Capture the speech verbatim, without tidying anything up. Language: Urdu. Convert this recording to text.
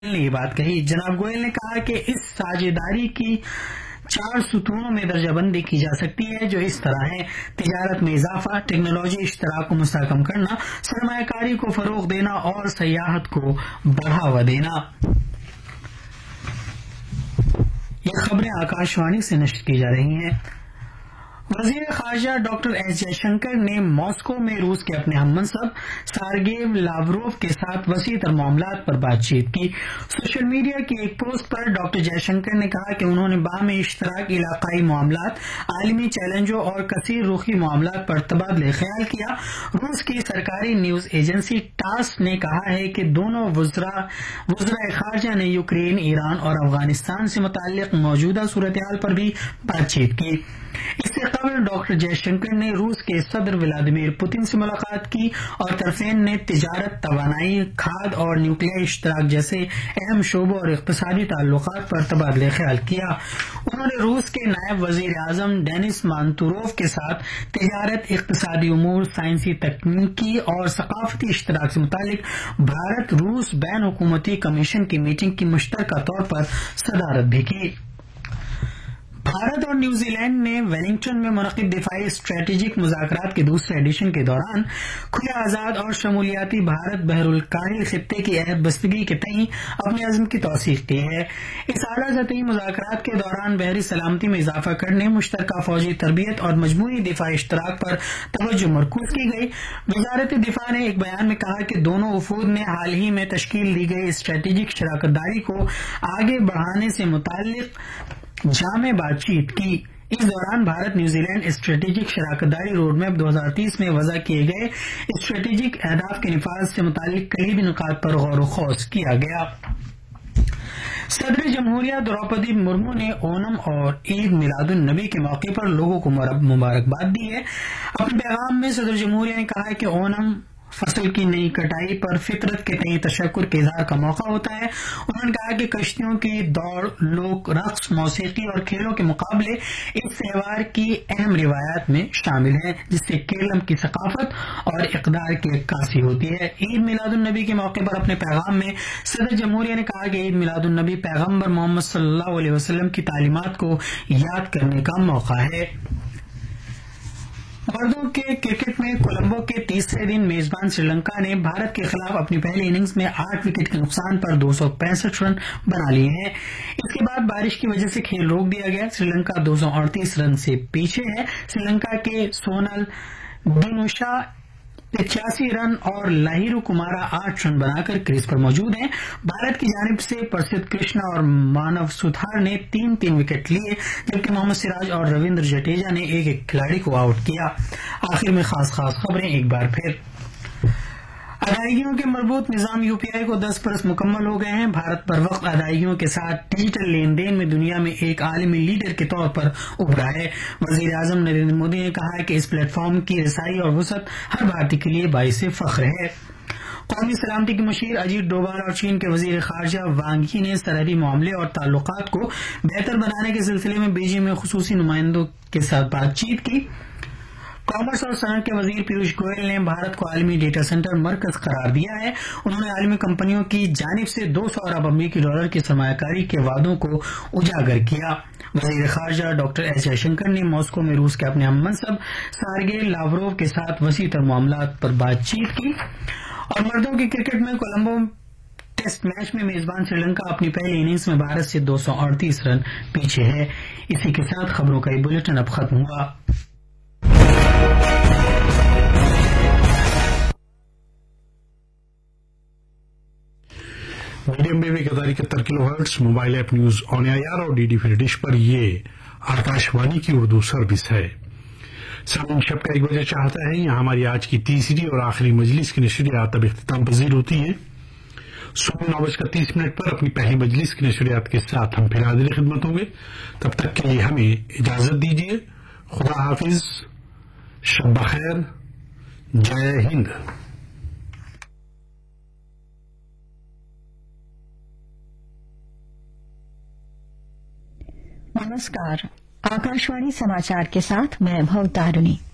نے یہ بات کہی۔ جناب گوئل نے کہا کہ اس ساجھیداری کی چار ستونوں میں درجہ بندی کی جا سکتی ہے جو اس طرح ہے: تجارت میں اضافہ، ٹیکنالوجی اشتراک کو مستحکم کرنا، سرمایہ کاری کو فروغ دینا اور سیاحت کو بڑھاوا دینا۔ یہ خبریں آکاش وانی سے نشر کی جا رہی ہیں۔ وزیر خارجہ ڈاکٹر ایس جے شنکر نے ماسکو میں روس کے اپنے ہم منصب سارگیو لاوروف کے ساتھ وسیع تر معاملات پر بات چیت کی۔ سوشل میڈیا کی ایک پوسٹ پر ڈاکٹر جے شنکر نے کہا کہ انہوں نے باہمی اشتراک، علاقائی معاملات، عالمی چیلنجوں اور کثیر رخی معاملات پر تبادلہ خیال کیا۔ روس کی سرکاری نیوز ایجنسی ٹاس نے کہا ہے کہ دونوں وزراء وزرائے خارجہ نے یوکرین، ایران اور افغانستان سے متعلق موجودہ صورتحال پر بھی بات چیت کی۔ اس سے قبل ڈاکٹر جے شنکر نے روس کے صدر ولادیمیر پوتن سے ملاقات کی اور طرفین نے تجارت، توانائی، کھاد اور نیوکلیائی اشتراک جیسے اہم شعبوں اور اقتصادی تعلقات پر تبادلہ خیال کیا۔ انہوں نے روس کے نائب وزیر اعظم ڈینس مانتوروف کے ساتھ تجارت، اقتصادی امور، سائنسی تکنیکی اور ثقافتی اشتراک سے متعلق بھارت روس بین حکومتی کمیشن کی میٹنگ کی مشترکہ طور پر صدارت بھی کی۔ بھارت اور نیوزی لینڈ نے ویلنگٹن میں منعقد دفاعی اسٹریٹجک مذاکرات کے دوسرے ایڈیشن کے دوران کھلے، آزاد اور شمولیاتی بھارت بحر الکاہل خطے کی عہد بستگی کے تئیں اپنے عزم کی توثیق کی ہے۔ اس اعلیٰ سطحی مذاکرات کے دوران بحری سلامتی میں اضافہ کرنے، مشترکہ فوجی تربیت اور مجموعی دفاعی اشتراک پر توجہ مرکوز کی گئی۔ وزارت دفاع نے ایک بیان میں کہا کہ دونوں وفود نے حال ہی میں تشکیل دی گئی اسٹریٹجک شراکت داری کو آگے بڑھانے سے متعلق جامع بات چیت کی۔ اس دوران بھارت نیوزی لینڈ اسٹریٹجک شراکت داری روڈ میپ دو ہزار تیس میں وضع کیے گئے اسٹریٹجک اہداف کے نفاذ سے متعلق کلیدی نکات پر غور و خوض کیا گیا۔ صدر جمہوریہ دروپدی مرمو نے اونم اور عید میلاد النبی کے موقع پر لوگوں کو مبارکباد دی ہے۔ اپنے پیغام میں صدر جمہوریہ نے کہا کہ اونم فصل کی نئی کٹائی پر فطرت کے تئیں تشکر کے اظہار کا موقع ہوتا ہے۔ انہوں نے کہا کہ کشتیوں کی دوڑ، لوک رقص، موسیقی اور کھیلوں کے مقابلے اس تہوار کی اہم روایات میں شامل ہیں جس سے کیرلم کی ثقافت اور اقدار کی عکاسی ہوتی ہے۔ عید میلاد النبی کے موقع پر اپنے پیغام میں صدر جمہوریہ نے کہا کہ عید میلاد النبی پیغمبر محمد صلی اللہ علیہ وسلم کی تعلیمات کو یاد کرنے کا موقع ہے۔ مردوں کے کرکٹ میں کولمبو کے تیسرے دن میزبان سری لنکا نے بھارت کے خلاف اپنی پہلی اننگز میں آٹھ وکٹ کے نقصان پر دو سو پینسٹھ رن بنا لیے ہیں۔ اس کے بعد بارش کی وجہ سے کھیل روک دیا گیا۔ سری لنکا دو سو اڑتیس رن سے پیچھے ہے۔ سری لنکا کے سونل دینوشا پچاسی رن اور لاہیرو کمارا آٹھ رن بنا کر کریز پر موجود ہیں۔ بھارت کی جانب سے پرسدھ کرشنا اور مانو سودھار نے تین تین وکٹ لیے جبکہ محمد سراج اور رویندر جڈیجا نے ایک ایک کھلاڑی کو آؤٹ کیا۔ آخر میں خاص خاص خبریں ایک بار پھر۔ ادائیگیوں کے مربوط نظام یو پی آئی کو دس برس مکمل ہو گئے ہیں۔ بھارت پر وقت ادائیگیوں کے ساتھ ڈیجیٹل لین دین میں دنیا میں ایک عالمی لیڈر کے طور پر ابھرا ہے۔ وزیر اعظم نریندر مودی نے کہا ہے کہ اس پلیٹ فارم کی رسائی اور وسعت ہر بھارتی کے لیے باعث فخر ہے۔ قومی سلامتی کے مشیر اجیت ڈوبھال اور چین کے وزیر خارجہ وانگ ی نے سرحدی معاملے اور تعلقات کو بہتر بنانے کے سلسلے میں بیجنگ میں خصوصی نمائندوں کے ساتھ بات چیت کی۔ کامرس اور صنعت کے وزیر پیوش گوئل نے بھارت کو عالمی ڈیٹا سینٹر مرکز قرار دیا ہے۔ انہوں نے عالمی کمپنیوں کی جانب سے دو سو ارب امریکی ڈالر کی سرمایہ کاری کے وعدوں کو اجاگر کیا۔ وزیر خارجہ ڈاکٹر ایس جے شنکر نے ماسکو میں روس کے اپنے ہم منصب سارگے لاوروف کے ساتھ وسیع تر معاملات پر بات چیت کی۔ اور مردوں کی کرکٹ میں کولمبو ٹیسٹ میچ میں میزبان سری لنکا اپنی پہلی اننگز میں بھارت سے دو سو اڑتیس رن پیچھے ہے۔ اسی کے ساتھ خبروں کا یہ بلیٹن اب ختم ہوا۔ میڈیم ویو ایک ہزار اکہتر کلو hertz mobile app news on year اور ڈی ڈی فری ڈش پر یہ آکاش وانی کی اردو سروس ہے۔ سامعین، شب کا ایک بجے چاہتا ہے یہاں ہماری آج کی تیسری اور آخری مجلس کی نشریات اب اختتام پذیر ہوتی ہے۔ صبح نو بج کر تیس منٹ پر اپنی پہلی مجلس کی نشریات کے ساتھ ہم پھر حاضر خدمت ہوں گے۔ تب تک کے لیے ہمیں اجازت دیجیے۔ خدا حافظ، شب بخیر، جے ہند۔ नमस्कार, आकाशवाणी समाचार के साथ मैं भवतारिणी।